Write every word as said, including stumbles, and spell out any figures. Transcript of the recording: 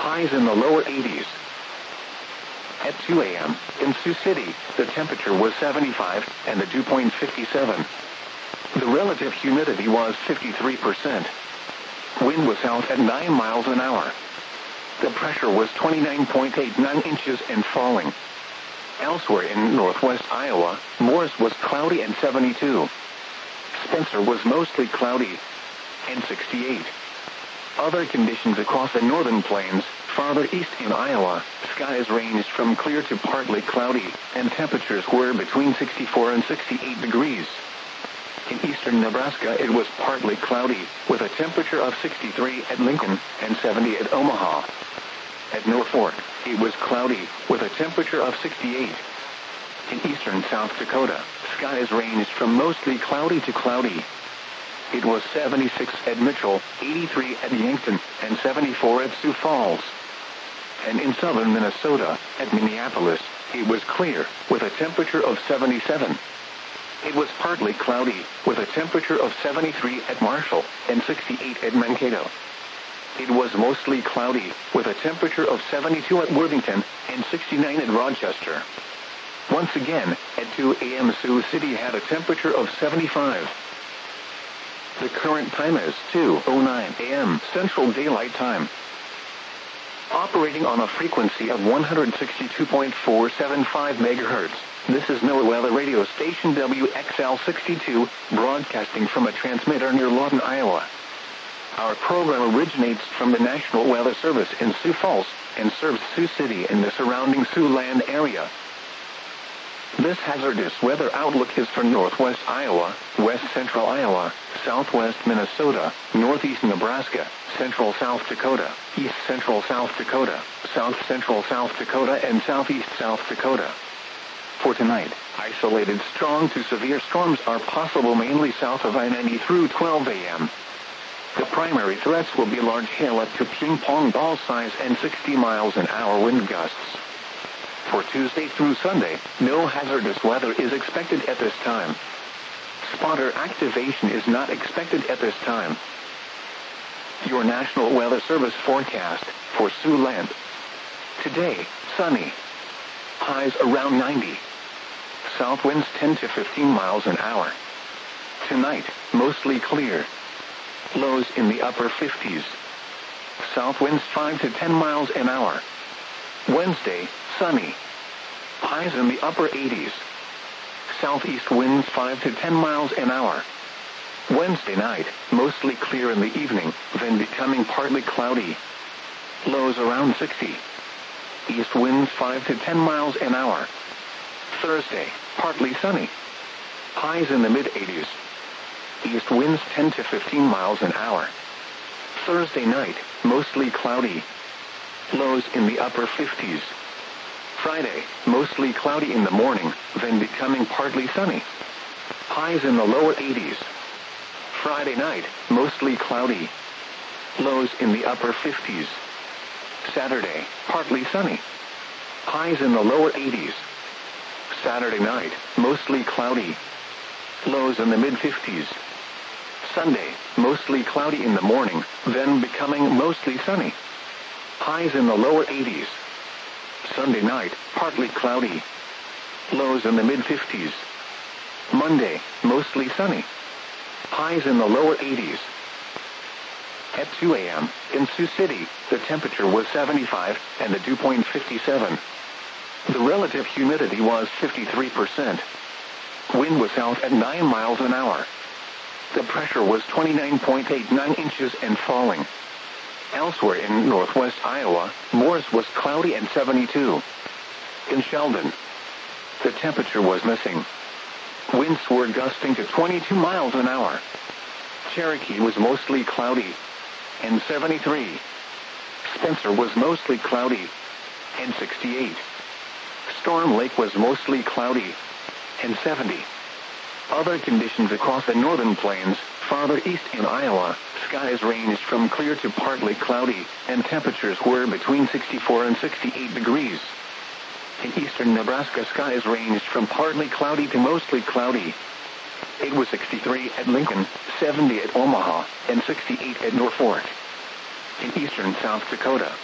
highs in the lower eighties. At two a m, in Sioux City, the temperature was seventy-five, and the dew point fifty-seven. The relative humidity was fifty-three percent. Wind was south at nine miles an hour. The pressure was twenty-nine point eight nine inches and falling. Elsewhere in northwest Iowa, Morris was cloudy and seventy-two. Spencer was mostly cloudy and sixty-eight. Other conditions across the northern plains, farther east in Iowa, skies ranged from clear to partly cloudy, and temperatures were between sixty-four and sixty-eight degrees. In eastern Nebraska, it was partly cloudy, with a temperature of sixty-three at Lincoln and seventy at Omaha. At North Fork, it was cloudy, with a temperature of sixty-eight. In eastern South Dakota, skies ranged from mostly cloudy to cloudy. It was seventy-six at Mitchell, eighty-three at Yankton, and seventy-four at Sioux Falls. And in southern Minnesota, at Minneapolis, it was clear, with a temperature of seventy-seven. It was partly cloudy, with a temperature of seventy-three at Marshall, and sixty-eight at Mankato. It was mostly cloudy, with a temperature of seventy-two at Worthington, and sixty-nine at Rochester. Once again, at two a m Sioux City had a temperature of seventy-five. The current time is two oh nine a m Central Daylight Time. Operating on a frequency of one hundred sixty-two point four seven five megahertz, this is NOAA Weather Radio Station W X L sixty-two, broadcasting from a transmitter near Lawton, Iowa. Our program originates from the National Weather Service in Sioux Falls and serves Sioux City and the surrounding Siouxland area. This hazardous weather outlook is for northwest Iowa, west central Iowa, southwest Minnesota, northeast Nebraska, central South Dakota, east central South Dakota, south central South Dakota, and southeast South Dakota. For tonight, isolated strong to severe storms are possible mainly south of I ninety through twelve a m The primary threats will be large hail up to ping-pong ball size and sixty miles an hour wind gusts. For Tuesday through Sunday, no hazardous weather is expected at this time. Spotter activation is not expected at this time. Your National Weather Service forecast for Siouxland. Today, sunny. Highs around ninety. South winds ten to fifteen miles an hour. Tonight, mostly clear. Lows in the upper fifties. South winds five to ten miles an hour. Wednesday, sunny. Highs in the upper eighties. Southeast winds five to ten miles an hour. Wednesday night, mostly clear in the evening, then becoming partly cloudy. Lows around sixty. East winds five to ten miles an hour. Thursday, partly sunny. Highs in the mid-eighties. East winds ten to fifteen miles an hour. Thursday night, mostly cloudy. Lows in the upper fifties. Friday, mostly cloudy in the morning, then becoming partly sunny. Highs in the lower eighties. Friday night, mostly cloudy. Lows in the upper fifties. Saturday, partly sunny. Highs in the lower eighties. Saturday night, mostly cloudy. Lows in the mid-fifties. Sunday, mostly cloudy in the morning, then becoming mostly sunny. Highs in the lower eighties. Sunday night, partly cloudy. Lows in the mid-fifties. Monday, mostly sunny. Highs in the lower eighties. At two a m, in Sioux City, the temperature was seventy-five, and the dew point fifty-seven. The relative humidity was fifty-three percent. Wind was south at nine miles an hour. The pressure was twenty-nine point eight nine inches and falling. Elsewhere in northwest Iowa, Morris was cloudy and seventy-two. In Sheldon, the temperature was missing. Winds were gusting to twenty-two miles an hour. Cherokee was mostly cloudy and seventy-three. Spencer was mostly cloudy and sixty-eight. Storm Lake was mostly cloudy and seventy. Other conditions across the northern plains, farther east in Iowa, skies ranged from clear to partly cloudy, and temperatures were between sixty-four and sixty-eight degrees. In eastern Nebraska, skies ranged from partly cloudy to mostly cloudy. It was sixty-three at Lincoln, seventy at Omaha, and sixty-eight at North Fork. In eastern South Dakota,